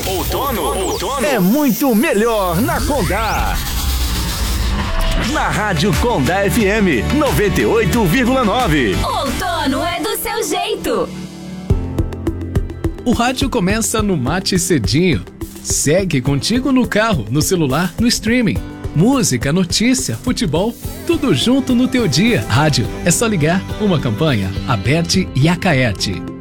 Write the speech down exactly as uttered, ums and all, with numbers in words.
Outono, outono é muito melhor na Condá. Na Rádio Condá F M noventa e oito vírgula nove. Outono é do seu jeito. O rádio começa no mate cedinho. Segue contigo no carro, no celular, no streaming. Música, notícia, futebol, tudo junto no teu dia. Rádio, é só ligar. Uma campanha, Aberte e Acaete.